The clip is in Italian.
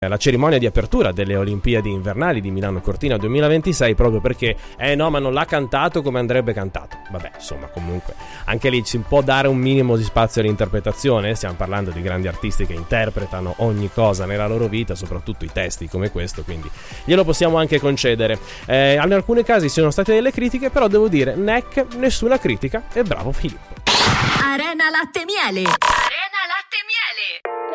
la cerimonia di apertura delle Olimpiadi invernali di Milano Cortina 2026, proprio perché no, ma non l'ha cantato come andrebbe cantato. Vabbè, insomma, comunque anche lì si può dare un minimo di spazio all'interpretazione. Stiamo parlando di grandi artisti che interpretano ogni cosa nella loro vita, soprattutto i testi come questo, quindi glielo possiamo anche concedere. In alcuni casi ci sono state delle critiche, però devo dire, nessuna critica, e bravo Filippo. Arena Latte Miele.